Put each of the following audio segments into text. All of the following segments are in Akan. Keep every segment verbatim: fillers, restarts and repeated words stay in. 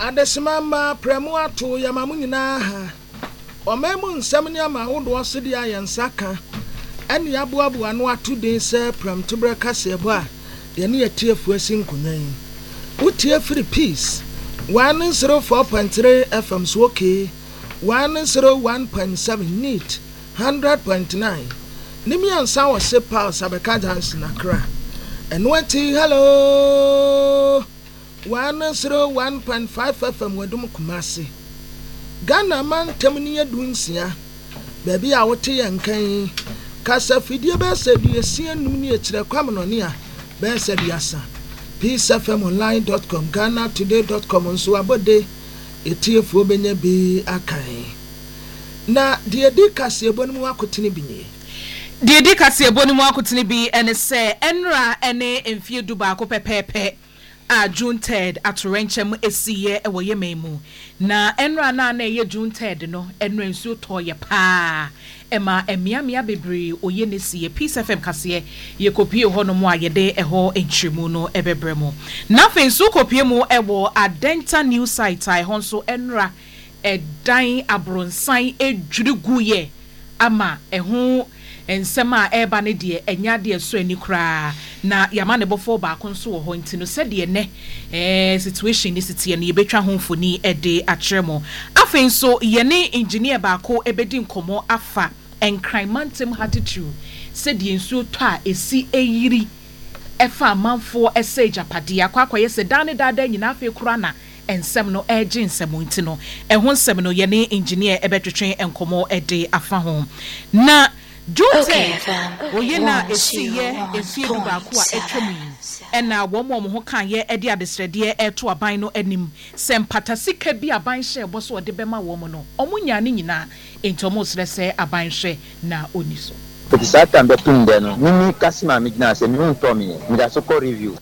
Adesimama premu ato yamamu nyina ha. Omemu nsɛm ne ama wodo so de ayensa ene yaboabo ano ato den sɛ prem to bre kase bo a de ne yetiefu asinkunyan. Wotie free peace one oh four point three F M so okay one oh one point seven neat one hundred point nine. Nimi ansa wo se pa Sabeka Johnson Accra. Enwati hello one oh one point five F M Wadum Kumasi. Ghana man temni adunsia. Baby a wote yankan kasa fidie be se die sie num ne ekire kwamnone a be se biasa. peace f m online dot com ghana today dot com nso abode etiefu obenya bi akan. Na die di kase ebonmu akotene binye. Die di kase ebonmu akotene bi ene se enra ene emfie du ba ko pepepe a June third atorenchem esiye ewo yememu. Na enra na na ye June third no enra nsu toye pa ema emiamia bebre oye nesiye Peace F M kase ye kopie ho no mo ayede eho entrimu no ebebremu. Na fe nsu kopie mu ewo Adenta news site ai honso enra edan abronsan edwurugu ye ama eho ensema eba ne de enya de so ani kra na yama ne bofo ba konso wo ho ntino se de ne eh situation ni sitie ne yebetwa ho mfoni ede akremo afen so ye ne engineer ba ko ebedi nkomo afa encrimantem attitude se de nsu to a esi eyiri efa manfo ese japade akwa ye se dan ne dada nyina afa kura na ensem no eje ensem ntino ehon nsem no ye ne engineer ebetwetwe enkomo ede afa ho na Jute oye na esiye efie du ba ko a etwemu ena wo mo ho kan ye ede adesrede eto aban no anim sempata sika bi aban hye bo so de bema wo mo no omunya ne nyina entomo srese aban hye na oniso for sata mbe tunde no mimi kasima migna se mi hunto mi mi da so ko review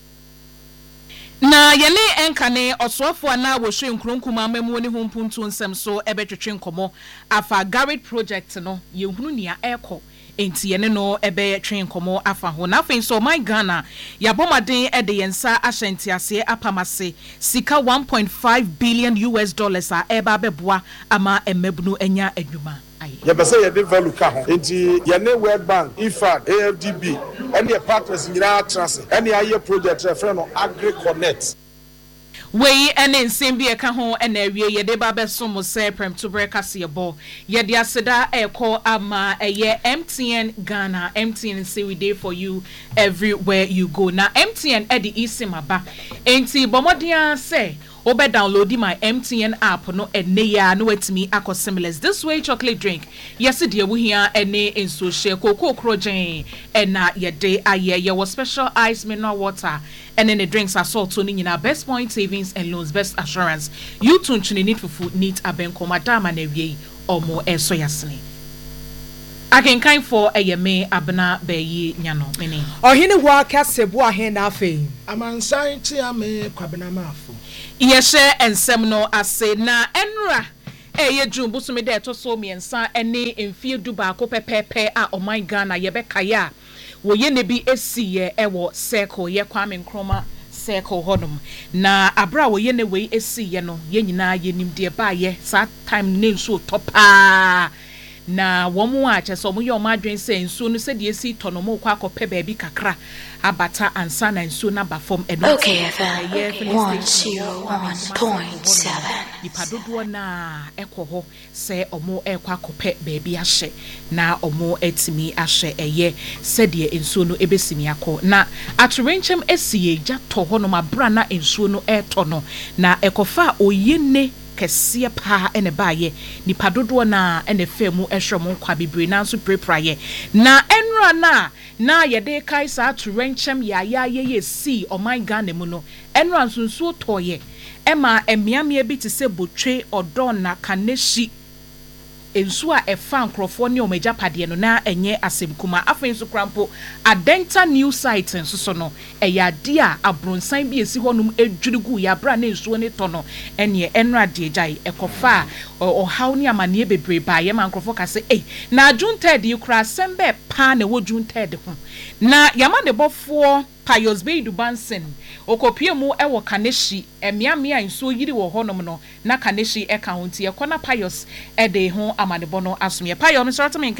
na yene enkane osofo ana wo hwe nkronkuma amamu ne ho mpuntu nsem so ebetwetwe nkomo afa Garrett project no yehunu nia eko enti yene no ebe twen nkomo afa ho na afen so my Ghana ya bomaden e de yensa ahyenti ase apamase sika one point five billion U S dollars a eba beboa ama emebunu enya adwuma ya bese ye de value ka ho enti ye ne World Bank I F A D A F D B and the partners nyina trance and the aye project refer no Agri Connect we ene nsembi e ka ho ena awie ye de ba beso mo se prem to break asebo ye de aseda e ko ama eye M T N Ghana M T N say we dey for you everywhere you go na M T N e de isimaba enti bomodia say obe download my M T N app no ene ya no wetimi akosimiles this way chocolate drink yes de wo hia ene enso share koko krogen ena ye de aye ye was special ice mineral water and then the drinks are salt to nina best point savings and loans best assurance you tune chini need for food need abenko madama na wie omo eso yasne aken kind for ayeme abna beyi nyano meni ohini wa kasebo ahen na afen amansan ti ame kwabena mafo yehye ensem no ase na enra eye June busumi de to so miensa ene emfie du ba ko pepepe a oh my Ghana yebekaya wo ye ne bi esiye ewo circle ye Kwame Nkrumah circle hodom na abra wo ye ne we esiye no ye nyina ye nim de ba ye sa time ne nso topa na wo mu a che so mo ye o madwen se nso no se de esi tono mo kwa akopɛ ba bi kakra abata ansa na nso na ba fom eno okay one oh one point seven ipadodo na ekoho se omo ekwa akopɛ ba bi ahye na omo etimi ahye eye se de nso no ebesimi akɔ na atorenchem esiye gya to ho no mabra na nso no eto no na ekofa oyene kesiye pa ene baye nipa dodo na ene femu ehwemo kwa bibre na so prepraye na enra na na yede kai sa atorenchem ya ya ye si o my Ghana mu no enra nsunsu toye ema emiamia bi te se botwe odo na kaneshi ensu a efa nkrofo ne omeja pade no na enye asemkuma afen so krampo Adenta news site nso so no eya de a abronsan bi esi honum edwurugu ya bra na ensu ne to no ene enra de jai ekofa o haw ne amane bebre ba ye man nkrofo ka se eh na June third yi kura sembe pa na wo June third ho na yama de bofo Pius Beidu Bansen okopie mu e wo Kaneshi emiamia nso yiri wo honom no na Kaneshi e ka ho ntie kona Pius e de ho amadebo no asomye Pius Mister Ottoman